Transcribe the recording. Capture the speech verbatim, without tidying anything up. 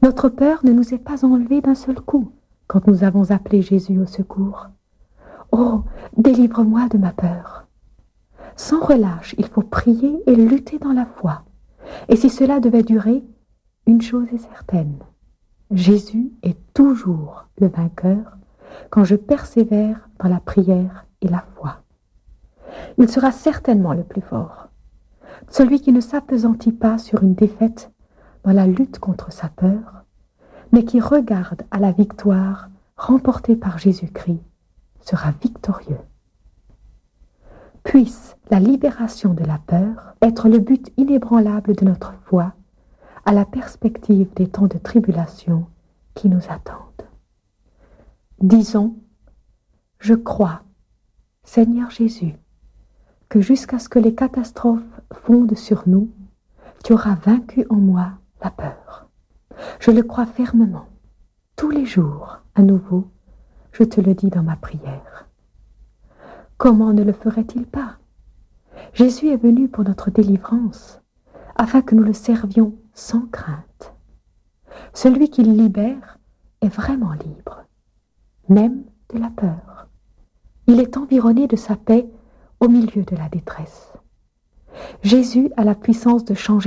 Notre peur ne nous est pas enlevée d'un seul coup quand nous avons appelé Jésus au secours. Oh, délivre-moi de ma peur. Sans relâche, il faut prier et lutter dans la foi. Et si cela devait durer, une chose est certaine. Jésus est toujours le vainqueur quand je persévère dans la prière et la foi. Il sera certainement le plus fort. Celui qui ne s'appesantit pas sur une défaite dans la lutte contre sa peur, mais qui regarde à la victoire remportée par Jésus-Christ, sera victorieux. Puisse la libération de la peur être le but inébranlable de notre foi à la perspective des temps de tribulation qui nous attendent. Disons, je crois, Seigneur Jésus, que jusqu'à ce que les catastrophes fondent sur nous, tu auras vaincu en moi la peur. Je le crois fermement. Tous les jours, à nouveau, je te le dis dans ma prière. Comment ne le ferait-il pas? Jésus est venu pour notre délivrance, afin que nous le servions sans crainte. Celui qui le libère est vraiment libre, même de la peur. Il est environné de sa paix au milieu de la détresse. Jésus a la puissance de changer